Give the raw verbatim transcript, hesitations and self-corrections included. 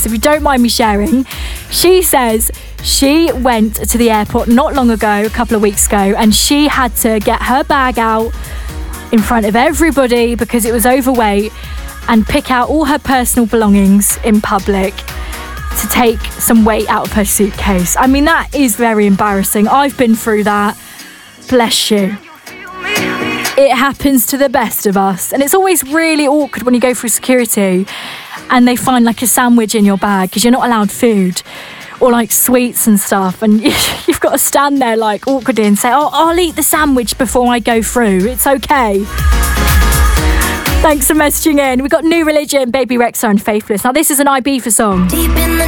this, if you don't mind me sharing. She says she went to the airport not long ago, a couple of weeks ago, and she had to get her bag out in front of everybody because it was overweight and pick out all her personal belongings in public to take some weight out of her suitcase. I mean, that is very embarrassing. I've been through that. Bless you. It happens to the best of us. And it's always really awkward when you go through security and they find like a sandwich in your bag because you're not allowed food or like sweets and stuff. And you've got to stand there like awkwardly and say, oh, I'll eat the sandwich before I go through. It's okay. Thanks for messaging in. We've got New Religion, Baby Rexha and Faithless. Now this is an Ibiza song.